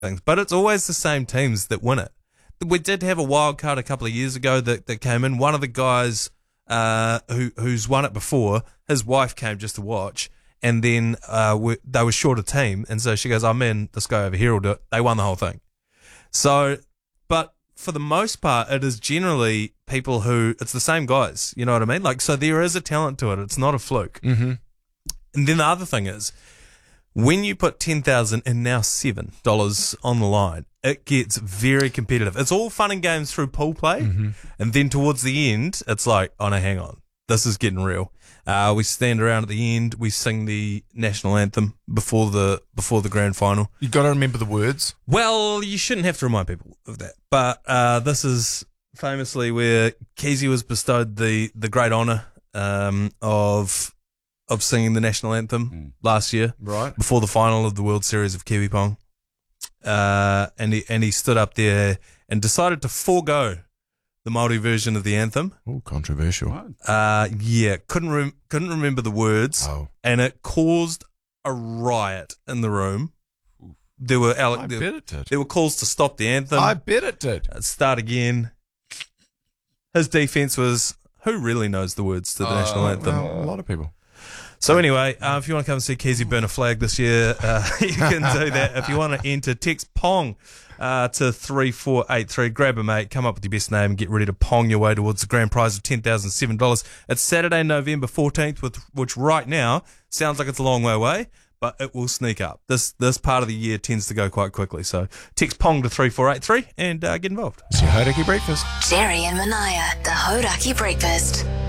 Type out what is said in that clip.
things, but it's always the same teams that win it. We did have a wild card a couple of years ago that came in. One of the guys who's won it before, his wife came just to watch, and then they were short a team, and so she goes, "Oh man, this guy over here will do it." They won the whole thing. So, but for the most part, it is generally people who, it's the same guys, you know what I mean? Like, so there is a talent to it. It's not a fluke. Mm-hmm. And then the other thing is, when you put $10,000 and now $7 on the line, it gets very competitive. It's all fun and games through pool play, and then towards the end, it's like, oh no, hang on, this is getting real. We stand around at the end, we sing the national anthem before the grand final. You got to remember the words. Well, you shouldn't have to remind people of that, but this is famously where Keezy was bestowed the great honour of singing the national anthem last year, right before the final of the World Series of Kiwi Pong. And he stood up there and decided to forego the Māori version of the anthem. Oh, controversial. Couldn't remember the words, and it caused a riot in the room. There were I bet it did. There were calls to stop the anthem. I bet it did. Start again. His defense was, who really knows the words to the national anthem? Well, a lot of people. So anyway, if you want to come and see Keezy burn a flag this year, you can do that. If you want to enter, text PONG to 3483. Grab a mate, come up with your best name, and get ready to pong your way towards the grand prize of $10,007. It's Saturday, November 14th, which right now sounds like it's a long way away, but it will sneak up. This part of the year tends to go quite quickly. So text PONG to 3483 and get involved. It's your Hauraki Breakfast. Jerry and Manaya, the Hauraki Breakfast.